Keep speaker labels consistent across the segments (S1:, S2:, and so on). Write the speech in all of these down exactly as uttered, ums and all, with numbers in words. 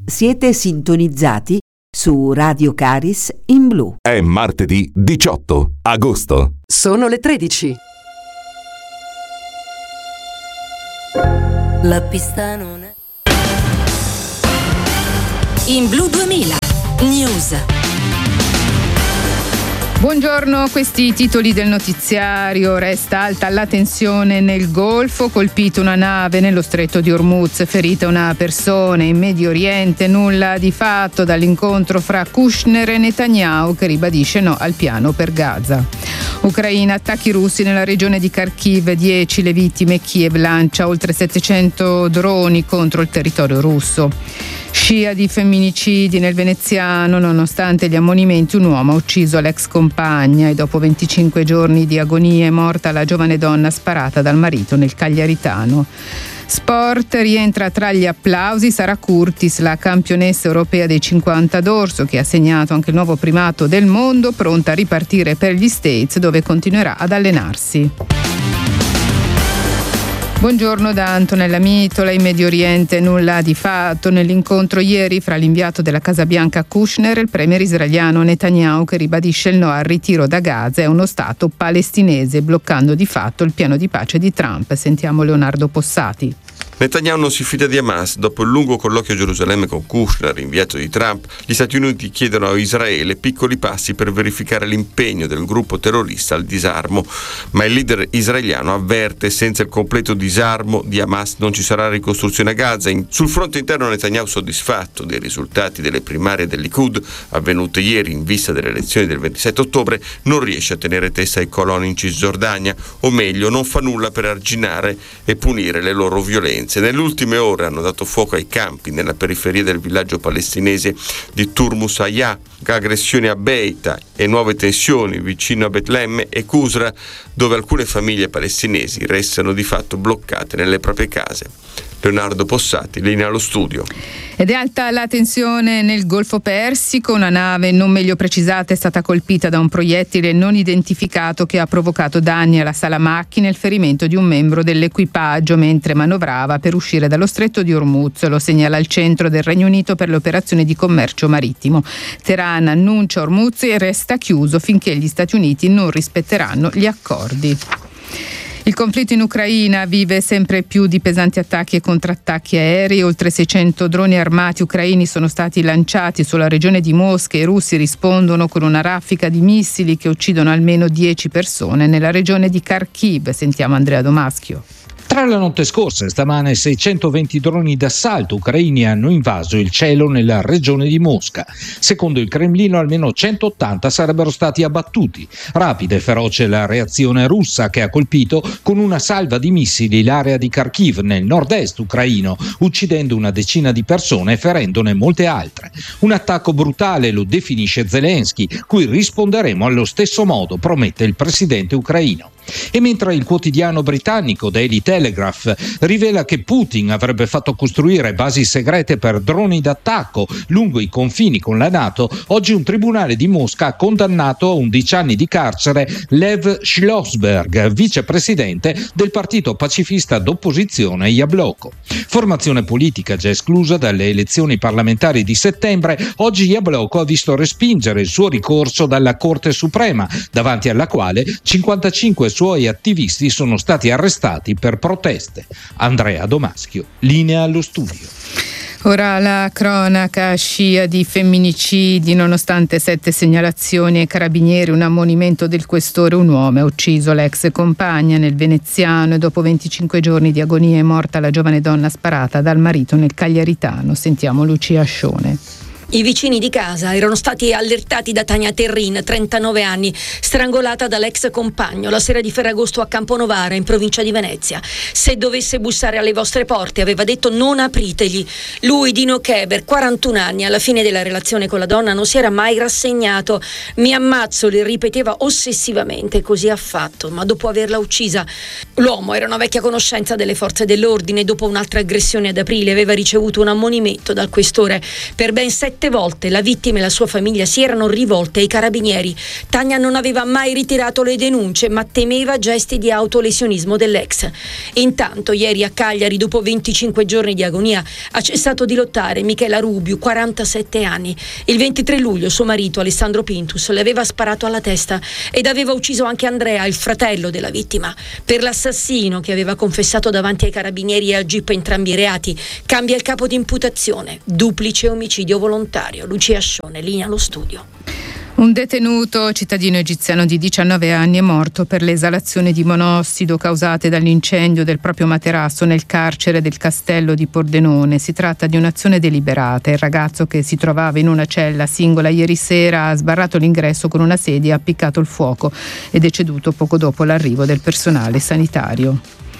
S1: Siete sintonizzati su Radio Caris in blu.
S2: È martedì diciotto agosto.
S3: Sono le tredici.
S4: La pista non è.
S3: In blu duemila News.
S5: Buongiorno, questi i titoli del notiziario. Resta alta la tensione nel Golfo, colpita una nave nello stretto di Hormuz, ferita una persona. In Medio Oriente nulla di fatto dall'incontro fra Kushner e Netanyahu, che ribadisce no al piano per Gaza. Ucraina, attacchi russi nella regione di Kharkiv, dieci le vittime. Kiev lancia oltre settecento droni contro il territorio russo. Scia di femminicidi nel veneziano, nonostante gli ammonimenti un uomo ha ucciso l'ex compagna e dopo venticinque giorni di agonia è morta la giovane donna sparata dal marito nel Cagliaritano. Sport, rientra tra gli applausi Sara Curtis, la campionessa europea dei cinquanta d'orso, che ha segnato anche il nuovo primato del mondo, pronta a ripartire per gli States, dove continuerà ad allenarsi. Buongiorno da Antonella Mitola. In Medio Oriente nulla di fatto nell'incontro ieri fra l'inviato della Casa Bianca Kushner e il premier israeliano Netanyahu, che ribadisce il no al ritiro da Gaza e uno Stato palestinese, bloccando di fatto il piano di pace di Trump. Sentiamo Leonardo Possati.
S6: Netanyahu non si fida di Hamas. Dopo il lungo colloquio a Gerusalemme con Kushner, inviato di Trump, gli Stati Uniti chiedono a Israele piccoli passi per verificare l'impegno del gruppo terrorista al disarmo. Ma il leader israeliano avverte: senza il completo disarmo di Hamas non ci sarà ricostruzione a Gaza. In, sul fronte interno Netanyahu, soddisfatto dei risultati delle primarie del Likud avvenute ieri in vista delle elezioni del ventisette ottobre, non riesce a tenere testa ai coloni in Cisgiordania, o meglio non fa nulla per arginare e punire le loro violenze. Nelle ultime ore hanno dato fuoco ai campi nella periferia del villaggio palestinese di Turmus Hayah, aggressioni a Beita e nuove tensioni vicino a Betlemme e Qusra, dove alcune famiglie palestinesi restano di fatto bloccate nelle proprie case. Leonardo Possati, linea allo studio.
S5: Ed è alta la tensione nel Golfo Persico. Una nave non meglio precisata è stata colpita da un proiettile non identificato che ha provocato danni alla sala macchine e il ferimento di un membro dell'equipaggio mentre manovrava per uscire dallo stretto di Hormuz. Lo segnala il centro del Regno Unito per le operazioni di commercio marittimo. Teheran annuncia Hormuz e resta chiuso finché gli Stati Uniti non rispetteranno gli accordi. Il conflitto in Ucraina vive sempre più di pesanti attacchi e contrattacchi aerei. Oltre seicento droni armati ucraini sono stati lanciati sulla regione di Mosca e i russi rispondono con una raffica di missili che uccidono almeno dieci persone nella regione di Kharkiv. Sentiamo Andrea Domaschio.
S7: Tra la notte scorsa e stamane seicentoventi droni d'assalto ucraini hanno invaso il cielo nella regione di Mosca. Secondo il Cremlino almeno centottanta sarebbero stati abbattuti. Rapida e feroce la reazione russa, che ha colpito con una salva di missili l'area di Kharkiv nel nord-est ucraino, uccidendo una decina di persone e ferendone molte altre. Un attacco brutale, lo definisce Zelensky, cui risponderemo allo stesso modo, promette il presidente ucraino. E mentre il quotidiano britannico Daily Telegraph rivela che Putin avrebbe fatto costruire basi segrete per droni d'attacco lungo i confini con la NATO, oggi un tribunale di Mosca ha condannato a undici anni di carcere Lev Schlossberg, vicepresidente del partito pacifista d'opposizione Jabloko. Formazione politica già esclusa dalle elezioni parlamentari di settembre, oggi Jabloko ha visto respingere il suo ricorso dalla Corte Suprema, davanti alla quale cinquantacinque suoi attivisti sono stati arrestati per proteste. Andrea Domaschio, linea allo studio.
S5: Ora la cronaca, scia di femminicidi, nonostante sette segnalazioni ai carabinieri, un ammonimento del questore, un uomo ha ucciso l'ex compagna nel veneziano e dopo venticinque giorni di agonia è morta la giovane donna sparata dal marito nel Cagliaritano. Sentiamo Lucia Ascione.
S8: I vicini di casa erano stati allertati da Tania Terrin, trentanove anni, strangolata dall'ex compagno la sera di Ferragosto a Camponovara, in provincia di Venezia. Se dovesse bussare alle vostre porte, aveva detto, non apritegli. Lui, Dino Keber, quarantuno anni, alla fine della relazione con la donna non si era mai rassegnato. Mi ammazzo, le ripeteva ossessivamente, così ha fatto, ma dopo averla uccisa. L'uomo era una vecchia conoscenza delle forze dell'ordine. Dopo un'altra aggressione ad aprile aveva ricevuto un ammonimento dal questore per ben sette Sette volte la vittima e la sua famiglia si erano rivolte ai carabinieri. Tania non aveva mai ritirato le denunce, ma temeva gesti di autolesionismo dell'ex. Intanto, ieri a Cagliari, dopo venticinque giorni di agonia, ha cessato di lottare Michela Rubiu, quarantasette anni. Il ventitré luglio suo marito, Alessandro Pintus, le aveva sparato alla testa ed aveva ucciso anche Andrea, il fratello della vittima. Per l'assassino, che aveva confessato davanti ai carabinieri e al GIP entrambi i reati, cambia il capo di imputazione: duplice omicidio volontario. Lucia Scione, linea allo studio.
S5: Un detenuto cittadino egiziano di diciannove anni è morto per le esalazioni di monossido causate dall'incendio del proprio materasso nel carcere del Castello di Pordenone. Si tratta di un'azione deliberata. Il ragazzo, che si trovava in una cella singola ieri sera, ha sbarrato l'ingresso con una sedia e ha appiccato il fuoco. È deceduto poco dopo l'arrivo del personale sanitario.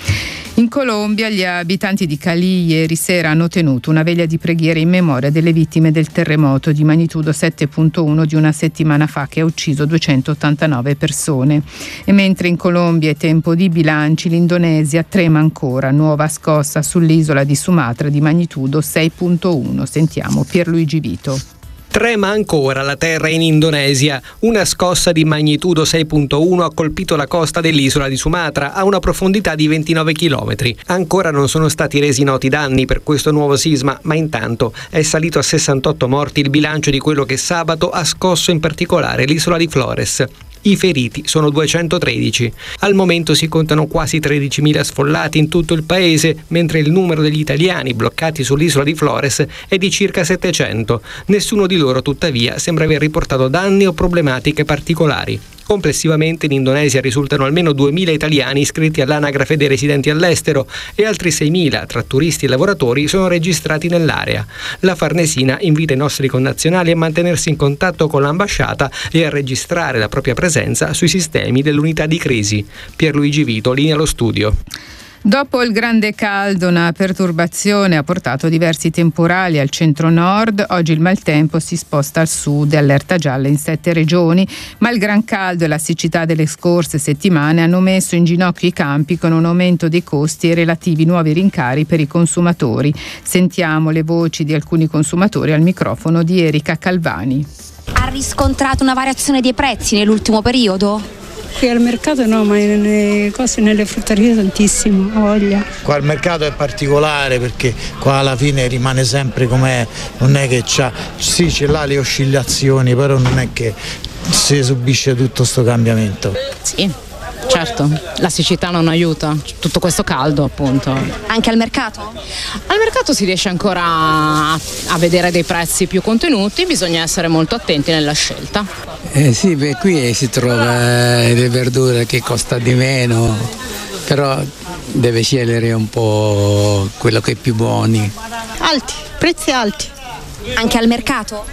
S5: In Colombia gli abitanti di Cali ieri sera hanno tenuto una veglia di preghiera in memoria delle vittime del terremoto di magnitudo sette virgola uno di una settimana fa, che ha ucciso duecentottantanove persone. E mentre in Colombia è tempo di bilanci, l'Indonesia trema ancora. Nuova scossa sull'isola di Sumatra di magnitudo sei virgola uno. Sentiamo Pierluigi Vito.
S4: Trema ancora la terra in Indonesia. Una scossa di magnitudo sei virgola uno ha colpito la costa dell'isola di Sumatra a una profondità di ventinove chilometri. Ancora non sono stati resi noti danni per questo nuovo sisma, ma intanto è salito a sessantotto morti il bilancio di quello che sabato ha scosso in particolare l'isola di Flores. I feriti sono duecentotredici. Al momento si contano quasi tredicimila sfollati in tutto il paese, mentre il numero degli italiani bloccati sull'isola di Flores è di circa settecento. Nessuno di loro, tuttavia, sembra aver riportato danni o problematiche particolari. Complessivamente in Indonesia risultano almeno duemila italiani iscritti all'anagrafe dei residenti all'estero e altri seimila tra turisti e lavoratori sono registrati nell'area. La Farnesina invita i nostri connazionali a mantenersi in contatto con l'ambasciata e a registrare la propria presenza sui sistemi dell'unità di crisi. Pierluigi Vito, linea allo studio.
S5: Dopo il grande caldo, una perturbazione ha portato diversi temporali al centro-nord. Oggi il maltempo si sposta al sud e allerta gialla in sette regioni, ma il gran caldo e la siccità delle scorse settimane hanno messo in ginocchio i campi, con un aumento dei costi e relativi nuovi rincari per i consumatori. Sentiamo le voci di alcuni consumatori al microfono di Erika Calvani.
S9: Ha riscontrato una variazione dei prezzi nell'ultimo periodo?
S10: Qui al mercato no, ma nelle cose, nelle frutterie tantissimo, ho voglia.
S11: Qua il mercato è particolare perché qua alla fine rimane sempre com'è, non è che c'ha, sì c'è là le oscillazioni, però non è che si subisce tutto sto cambiamento.
S12: Sì, certo, la siccità non aiuta, tutto questo caldo appunto.
S9: Anche al mercato?
S12: Al mercato si riesce ancora a, a vedere dei prezzi più contenuti, bisogna essere molto attenti nella scelta.
S13: Eh sì, beh, qui si trova le verdure che costa di meno, però deve scegliere un po' quello che è più buoni.
S14: Alti, prezzi alti.
S9: Anche al mercato?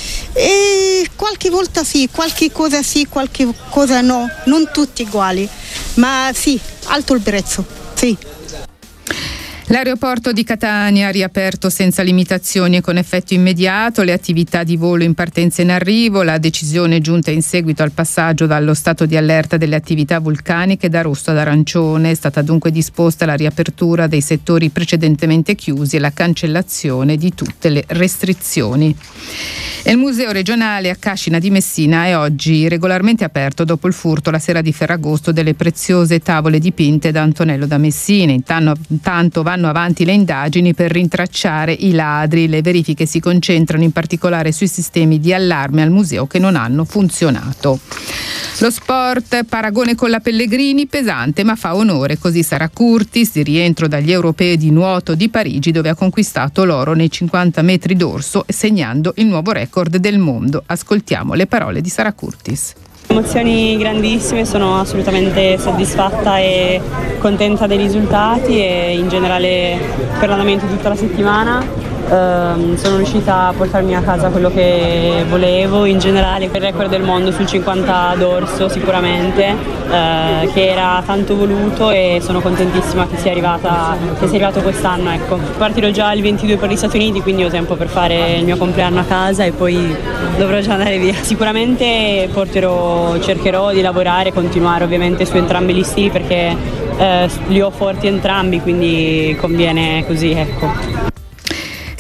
S14: E qualche volta sì, qualche cosa sì, qualche cosa no, non tutti uguali, ma sì, alto il prezzo, sì.
S5: L'aeroporto di Catania ha riaperto senza limitazioni e con effetto immediato le attività di volo in partenza e in arrivo. La decisione è giunta in seguito al passaggio dallo stato di allerta delle attività vulcaniche da rosso ad arancione. È stata dunque disposta la riapertura dei settori precedentemente chiusi e la cancellazione di tutte le restrizioni. E il Museo regionale a Cascina di Messina è oggi regolarmente aperto dopo il furto la sera di Ferragosto delle preziose tavole dipinte da Antonello da Messina. Intanto vanno avanti le indagini per rintracciare i ladri. Le verifiche si concentrano in particolare sui sistemi di allarme al museo che non hanno funzionato. Lo sport, paragone con la Pellegrini, pesante ma fa onore. Così Sara Curtis, di rientro dagli europei di nuoto di Parigi, dove ha conquistato l'oro nei cinquanta metri d'orso, segnando il nuovo record del mondo. Ascoltiamo le parole di Sara Curtis.
S15: Emozioni grandissime, sono assolutamente soddisfatta e contenta dei risultati e in generale per l'andamento di tutta la settimana. Uh, sono riuscita a portarmi a casa quello che volevo, in generale il record del mondo sul cinquanta d'orso sicuramente, uh, che era tanto voluto e sono contentissima che sia arrivata, che sia arrivato quest'anno. Ecco. Partirò già il ventidue per gli Stati Uniti, quindi ho tempo per fare il mio compleanno a casa e poi dovrò già andare via. Sicuramente porterò, cercherò di lavorare, continuare ovviamente su entrambi gli stili perché uh, li ho forti entrambi, quindi conviene così, ecco.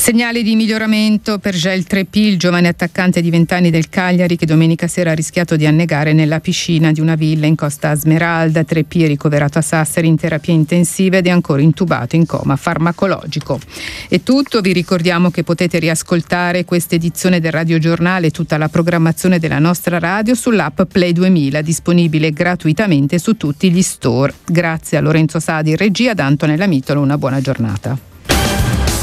S5: Segnali di miglioramento per Gel Treppi, il giovane attaccante di venti anni del Cagliari che domenica sera ha rischiato di annegare nella piscina di una villa in Costa Smeralda. Treppi è ricoverato a Sassari in terapia intensiva ed è ancora intubato in coma farmacologico. È tutto, vi ricordiamo che potete riascoltare questa edizione del Radio Giornale e tutta la programmazione della nostra radio sull'app Play duemila, disponibile gratuitamente su tutti gli store. Grazie a Lorenzo Sadi in regia, ad Antonella Mitolo, una buona giornata.